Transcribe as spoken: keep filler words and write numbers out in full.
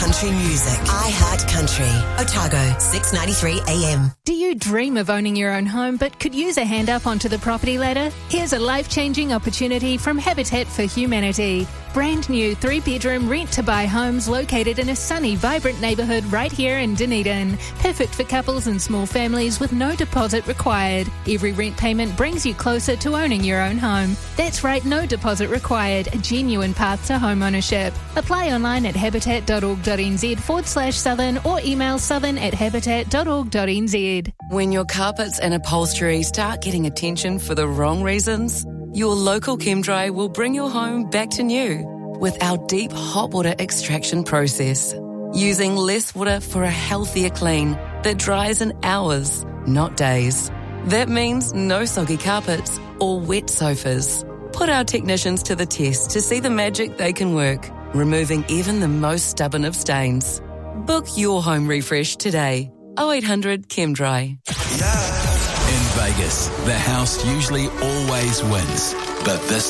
country music. I Heart Country. Otago, six ninety-three A M. Do you dream of owning your own home but could use a hand up onto the property ladder? Here's a life-changing opportunity from Habitat for Humanity. Brand new three-bedroom rent-to-buy homes located in a sunny, vibrant neighbourhood right here in Dunedin. Perfect for couples and small families with no deposit required. Every rent payment brings you closer to owning your own home. That's right, no deposit required. A genuine path to home ownership. Apply online at habitat.org.nz forward slash southern or email southern at habitat.org.nz. When your carpets and upholstery start getting attention for the wrong reasons, your local ChemDry will bring your home back to new with our deep hot water extraction process, using less water for a healthier clean that dries in hours, not days. That means no soggy carpets or wet sofas. Put our technicians to the test to see the magic they can work, removing even the most stubborn of stains. Book your home refresh today. oh eight hundred ChemDry. In Vegas, the house usually always wins, but this